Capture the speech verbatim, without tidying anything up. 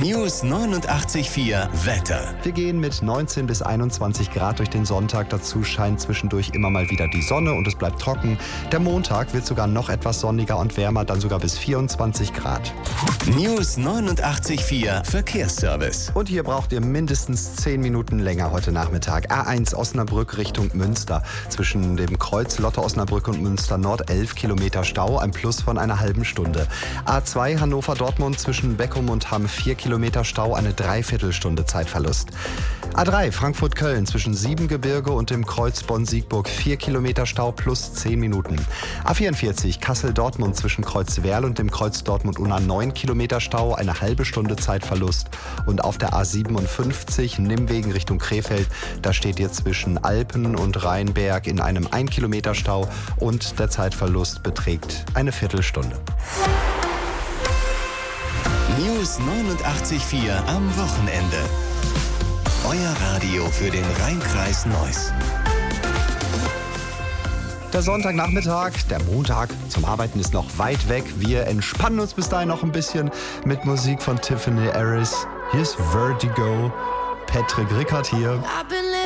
News neunundachtzig Komma vier Wetter. Wir gehen mit neunzehn bis einundzwanzig Grad durch den Sonntag. Dazu scheint zwischendurch immer mal wieder die Sonne und es bleibt trocken. Der Montag wird sogar noch etwas sonniger und wärmer, dann sogar bis vierundzwanzig Grad. News neunundachtzig Komma vier Verkehrsservice. Und hier braucht ihr mindestens zehn Minuten länger heute Nachmittag. A eins Osnabrück Richtung Münster. Zwischen dem Kreuz Lotte Osnabrück und Münster Nord elf Kilometer Stau, ein Plus von einer halben Stunde. A zwei Hannover Dortmund zwischen Beckum und Hamm vier Kilometer Stau, eine Dreiviertelstunde Zeitverlust. A drei Frankfurt-Köln zwischen Siebengebirge und dem Kreuz Bonn-Siegburg vier Kilometer Stau plus zehn Minuten. A vierundvierzig Kassel-Dortmund zwischen Kreuz Werl und dem Kreuz Dortmund-Unna neun Kilometer Stau, eine halbe Stunde Zeitverlust. Und auf der A siebenundfünfzig Nimwegen Richtung Krefeld, da steht ihr zwischen Alpen und Rheinberg in einem ein Kilometer Stau und der Zeitverlust beträgt eine Viertelstunde. News neunundachtzig Komma vier am Wochenende. Euer Radio für den Rheinkreis Neuss. Der Sonntagnachmittag, der Montag zum Arbeiten ist noch weit weg. Wir entspannen uns bis dahin noch ein bisschen mit Musik von Tiffany Harris. Hier ist Vertigo. Patrick Rickard hier.